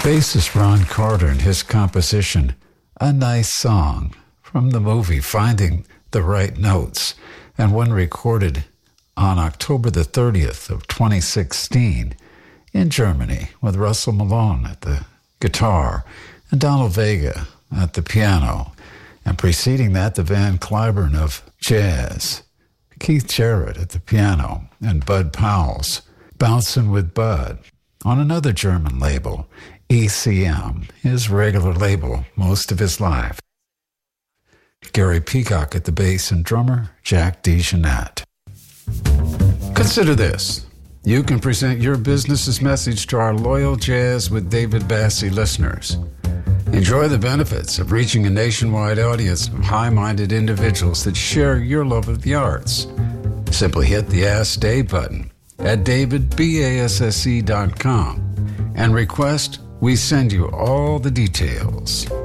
Bassist Ron Carter and his composition, A Nice Song, from the movie Finding the Right Notes, and one recorded on October the 30th of 2016 in Germany with Russell Malone at the guitar and Donald Vega at the piano, and preceding that the Van Cliburn of jazz, Keith Jarrett at the piano, and Bud Powell's Bouncin' with Bud on another German label, ECM, his regular label most of his life. Gary Peacock at the bass and drummer, Jack DeJohnette. Consider this. You can present your business's message to our loyal Jazz with David Bassie listeners. Enjoy the benefits of reaching a nationwide audience of high-minded individuals that share your love of the arts. Simply hit the Ask Dave button at davidbasse.com and request we send you all the details.